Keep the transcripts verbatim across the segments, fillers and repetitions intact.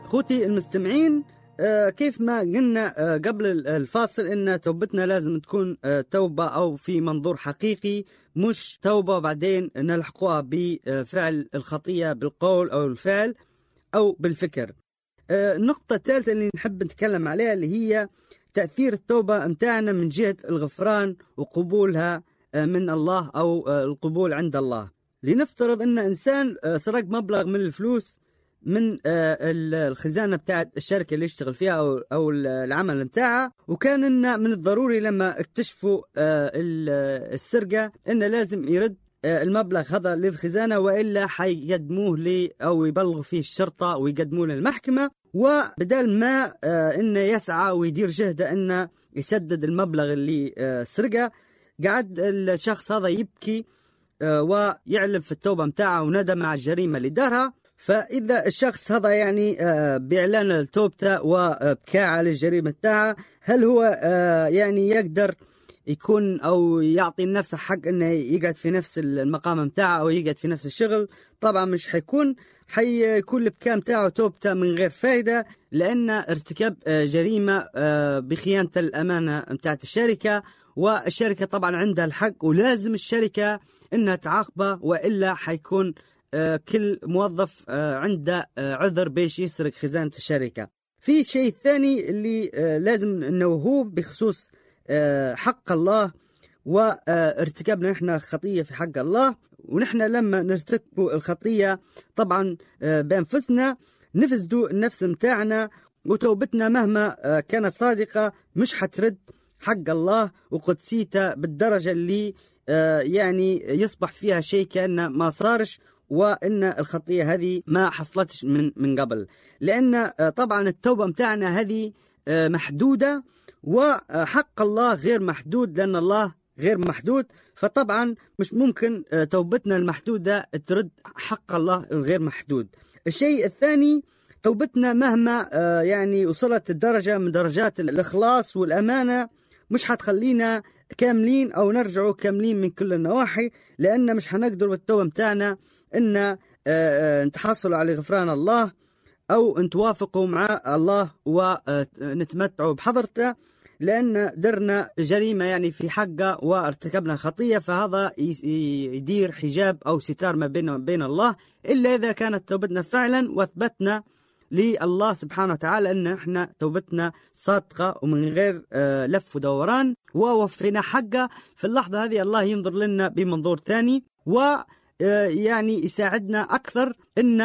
اخوتي المستمعين، آه كيف ما قلنا آه قبل الفاصل ان توبتنا لازم تكون آه توبة او في منظور حقيقي، مش توبة وبعدين نلحقوها بفعل الخطية بالقول او الفعل او بالفكر. آه النقطة الثالثة اللي نحب نتكلم عليها اللي هي تأثير التوبة متاعنا من جهة الغفران وقبولها آه من الله او آه القبول عند الله. لنفترض ان انسان آه سرق مبلغ من الفلوس من الخزانة بتاعت الشركة اللي يشتغل فيها أو, أو العمل بتاعها، وكان إن من الضروري لما اكتشفوا السرقة إن لازم يرد المبلغ هذا للخزانة، وإلا حيقدموه لي أو يبلغوا فيه الشرطة ويقدموه للمحكمة. وبدل ما إنه يسعى ويدير جهده إنه يسدد المبلغ اللي سرقه، قعد الشخص هذا يبكي ويعلم في التوبة متاعه وندم على الجريمة اللي دارها. فإذا الشخص هذا يعني بإعلان التوبة وبكاء على الجريمة تاعه، هل هو يعني يقدر يكون أو يعطي نفسه حق أنه يقعد في نفس المقام متاعه أو يقعد في نفس الشغل؟ طبعا مش حيكون، حيكون البكاء متاعه توبته من غير فائدة، لأن ارتكاب جريمة بخيانة الأمانة متاعت الشركة، والشركة طبعا عندها الحق ولازم الشركة أنها تعاقبه، وإلا حيكون كل موظف عنده عذر بيش يسرق خزانة الشركة. في شيء ثاني اللي لازم نوهوه بخصوص حق الله وارتكابنا نحن خطية في حق الله. ونحن لما نرتكب الخطية طبعا بأنفسنا نفسدوا النفس متاعنا، وتوبتنا مهما كانت صادقة مش حترد حق الله وقدسيته بالدرجة اللي يعني يصبح فيها شيء كأنه ما صارش، وإن الخطية هذه ما حصلتش من من قبل. لأن طبعا التوبة متاعنا هذه محدودة، وحق الله غير محدود لأن الله غير محدود، فطبعا مش ممكن توبتنا المحدودة ترد حق الله الغير محدود. الشيء الثاني، توبتنا مهما يعني وصلت الدرجة من درجات الإخلاص والأمانة مش حتخلينا كاملين أو نرجعوا كاملين من كل النواحي، لأن مش حنقدر بالتوبة متاعنا إن نتحصلوا على غفران الله أو نتوافقوا مع الله ونتمتعوا بحضرته، لأن درنا جريمة يعني في حقه وارتكبنا خطية، فهذا يدير حجاب أو ستار ما بيننا وبين الله، إلا إذا كانت توبتنا فعلا واثبتنا لله سبحانه وتعالى أن احنا توبتنا صادقة ومن غير لف ودوران ووفينا حقه. في اللحظة هذه الله ينظر لنا بمنظور ثاني، و يعني يساعدنا أكثر إن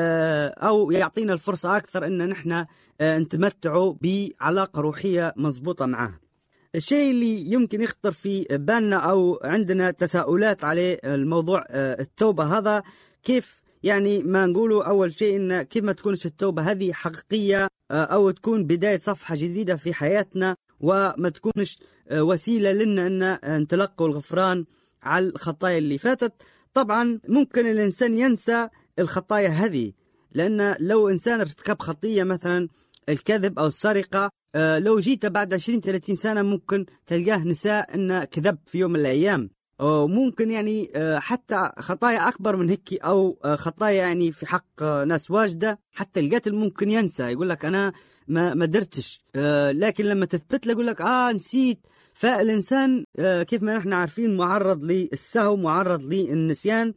أو يعطينا الفرصة أكثر إن نحن نتمتعوا بعلاقة روحية مضبوطة معه. الشيء اللي يمكن يخطر في بالنا أو عندنا تساؤلات عليه الموضوع التوبة هذا، كيف يعني ما نقوله أول شيء إن كيف ما تكونش التوبة هذه حقيقية أو تكون بداية صفحة جديدة في حياتنا، وما تكونش وسيلة لنا أن نتلقوا الغفران على الخطايا اللي فاتت. طبعا ممكن الإنسان ينسى الخطايا هذه، لأن لو إنسان ارتكب خطية مثلا الكذب أو السرقة، لو جيت بعد عشرين ثلاثين سنة ممكن تلقاه نساء أنه كذب في يوم من الأيام، وممكن يعني حتى خطايا أكبر من هيك أو خطايا يعني في حق ناس واجدة، حتى القتل ممكن ينسى، يقول لك أنا ما ما درتش، لكن لما تثبت له يقول لك آه نسيت. فالإنسان كيف ما نحن عارفين معرض للسهو، معرض للنسيان،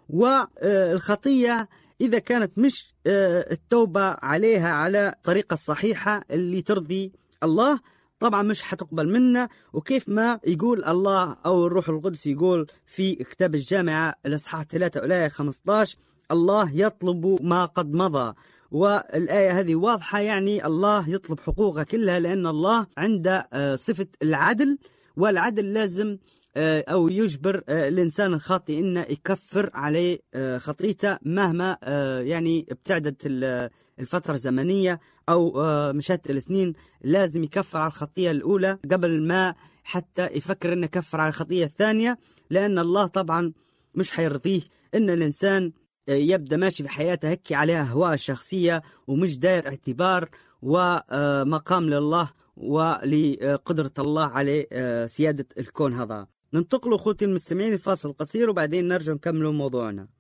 والخطية إذا كانت مش التوبة عليها على الطريقة الصحيحة اللي ترضي الله طبعا مش حتقبل منا. وكيف ما يقول الله أو الروح القدس يقول في كتاب الجامعة الإصحاح ثلاثة الآية خمسة عشر، الله يطلب ما قد مضى. والآية هذه واضحة، يعني الله يطلب حقوقه كلها، لأن الله عنده صفة العدل، والعدل لازم أو يجبر الإنسان الخاطئ إنه يكفر عليه خطيته مهما يعني ابتعدت الفترة الزمنية أو مشات السنين، لازم يكفر على الخطية الأولى قبل ما حتى يفكر إنه يكفر على الخطية الثانية، لأن الله طبعا مش حيرضيه إن الإنسان يبدأ ماشي في حياته هكي عليها هواء الشخصية ومش داير اعتبار ومقام لله ولقدرة الله على سيادة الكون هذا. ننتقل أخوتي المستمعين لفاصل قصير وبعدين نرجع نكمل موضوعنا.